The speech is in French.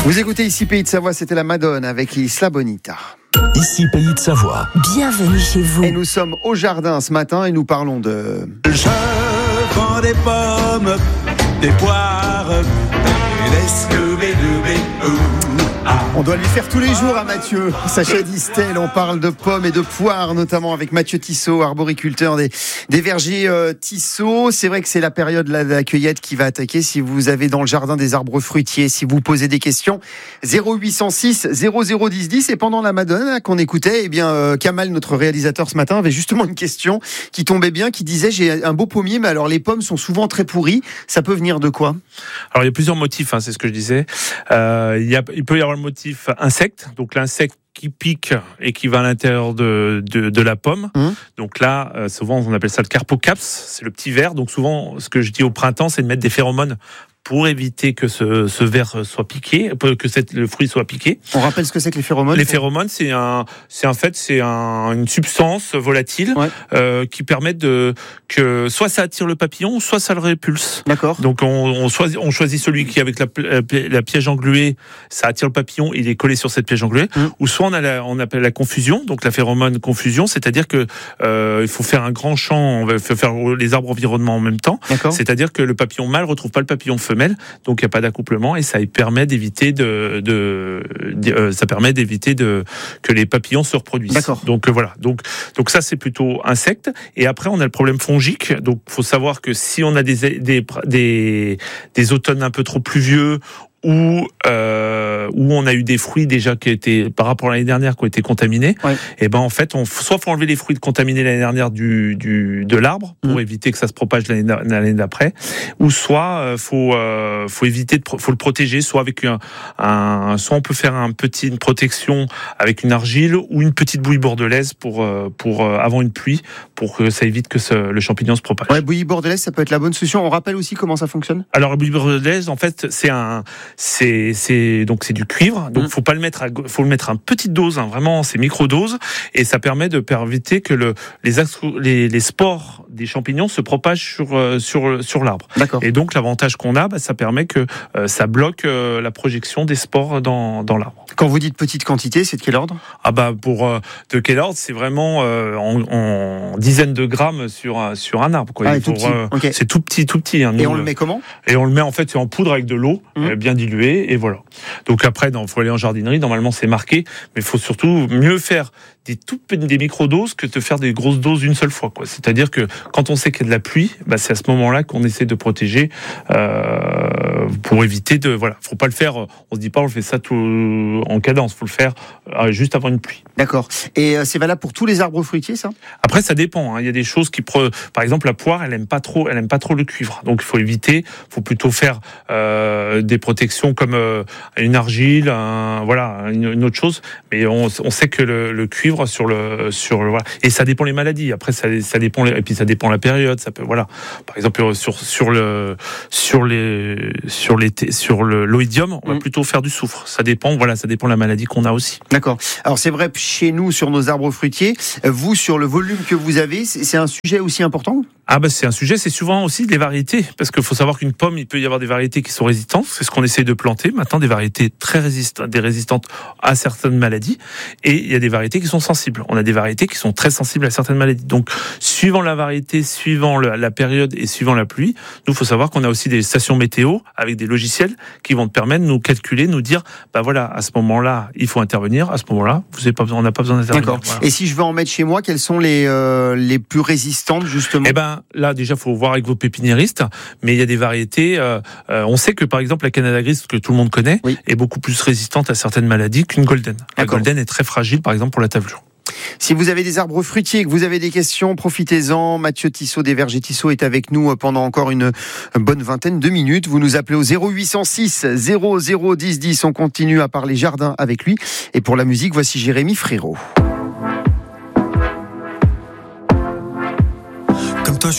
Vous écoutez ici Pays de Savoie, c'était la Madone avec Isla Bonita. Ici Pays de Savoie. Bienvenue chez vous. Et nous sommes au jardin ce matin et nous parlons de... Je vends des pommes, des poires, des Scooby-Dooby. On doit lui faire tous les jours à Mathieu. Sacha Distel, on parle de pommes et de poires, notamment avec Mathieu Tissot, arboriculteur des vergers Tissot. C'est vrai que c'est la période de la cueillette qui va attaquer. Si vous avez dans le jardin des arbres fruitiers, si vous posez des questions, 0806 00 10 10. Et pendant la Madone qu'on écoutait, eh bien, Kamal, notre réalisateur ce matin, avait justement une question qui tombait bien, qui disait: j'ai un beau pommier, mais alors les pommes sont souvent très pourries. Ça peut venir de quoi? Alors il y a plusieurs motifs, c'est ce que je disais. Il peut y avoir le motif insecte, donc l'insecte qui pique et qui va à l'intérieur de la pomme. Donc là, souvent on appelle ça le carpocaps, c'est le petit ver. Donc souvent, ce que je dis au printemps, c'est de mettre des phéromones pour éviter que ce ver soit piqué, que le fruit soit piqué. On rappelle ce que c'est que les phéromones. Les phéromones, c'est une substance volatile, qui permet que soit ça attire le papillon, soit ça le répulse. D'accord. Donc on choisit celui qui, avec la piège engluée, ça attire le papillon, il est collé sur cette piège engluée. Ou soit on appelle la confusion, donc la phéromone confusion, c'est-à-dire que il faut faire un grand champ, on va faire les arbres environnement en même temps. D'accord. C'est-à-dire que le papillon mâle retrouve pas le papillon femelle, donc il n'y a pas d'accouplement et ça permet d'éviter que les papillons se reproduisent. D'accord. Donc voilà. Donc ça c'est plutôt insecte. Et après on a le problème fongique. Donc faut savoir que si on a des automnes un peu trop pluvieux, où on a eu des fruits déjà qui étaient, par rapport à l'année dernière, qui ont été contaminés, et ben en fait, soit faut enlever les fruits contaminés l'année dernière de l'arbre pour éviter que ça se propage l'année d'après, ou soit faut le protéger, soit avec soit on peut faire une protection avec une argile ou une petite bouillie bordelaise pour avant une pluie, pour que ça évite que le champignon se propage. Ouais, bouillie bordelaise, ça peut être la bonne solution. On rappelle aussi comment ça fonctionne. Alors la bouillie bordelaise, en fait, c'est du cuivre, donc faut le mettre à petite dose, vraiment c'est micro-dose, et ça permet d'éviter que les spores des champignons se propagent sur l'arbre. D'accord. Et donc l'avantage qu'on a, ça permet que ça bloque la projection des spores dans l'arbre. Quand vous dites petite quantité, c'est de quel ordre? De quel ordre? C'est vraiment en dizaines de grammes sur un arbre, quoi. Okay. C'est tout petit. Et on le met comment? Et on le met en fait en poudre avec de l'eau, bien diluée, et voilà. Donc après, faut aller en jardinerie, normalement c'est marqué, mais il faut surtout mieux faire des micro-doses que de faire des grosses doses une seule fois, quoi. C'est-à-dire que quand on sait qu'il y a de la pluie, c'est à ce moment-là qu'on essaie de protéger pour éviter faut pas le faire, on se dit pas on fait ça tout en cadence, faut le faire juste avant une pluie. D'accord. Et c'est valable pour tous les arbres fruitiers, ça? Après ça dépend, il y a des choses par exemple la poire, elle aime pas trop le cuivre. Donc il faut éviter, faut plutôt faire des protections comme une argile, une autre chose, mais on sait que le cuivre voilà. Et ça dépend les maladies. Après ça dépend et puis ça dépend la période. Ça peut par exemple sur l'oïdium, on va plutôt faire du soufre. Ça dépend de la maladie qu'on a aussi. D'accord. Alors c'est vrai chez nous sur nos arbres fruitiers, vous sur le volume que vous avez, c'est un sujet aussi important? C'est un sujet, c'est souvent aussi des variétés, parce qu'il faut savoir qu'une pomme, il peut y avoir des variétés qui sont résistantes, c'est ce qu'on essaie de planter maintenant, des variétés très résistantes à certaines maladies, et il y a des variétés qui sont sensibles. On a des variétés qui sont très sensibles à certaines maladies. Donc, suivant la variété, suivant la période et suivant la pluie, nous, il faut savoir qu'on a aussi des stations météo avec des logiciels qui vont te permettre de nous calculer, nous dire, à ce moment-là, il faut intervenir, à ce moment-là, on n'a pas besoin d'intervenir. D'accord. Voilà. Et si je veux en mettre chez moi, quelles sont les plus résistantes, justement? Là, déjà, il faut voir avec vos pépiniéristes, mais il y a des variétés. On sait que, par exemple, la Canada Gris, que tout le monde connaît, est beaucoup plus résistante à certaines maladies qu'une Golden. La Golden est très fragile, par exemple, pour la tavelure. Si vous avez des arbres fruitiers et que vous avez des questions, profitez-en. Mathieu Tissot des vergers Tissot est avec nous pendant encore une bonne vingtaine de minutes. Vous nous appelez au 0806 00 10 10. On continue à parler jardin avec lui. Et pour la musique, voici Jérémy Frérot.